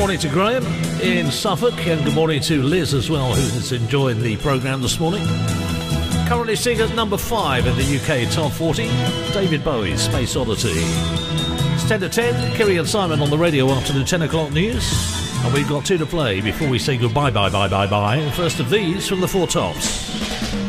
Morning to Graham in Suffolk, and good morning to Liz as well, who is enjoying the programme this morning. Currently sitting at number 5 in the UK Top 40, David Bowie's Space Oddity. It's 10 to 10, Kerry and Simon on the radio after the 10 o'clock news, and we've got 2 to play before we say goodbye, bye. First of these from the Four Tops.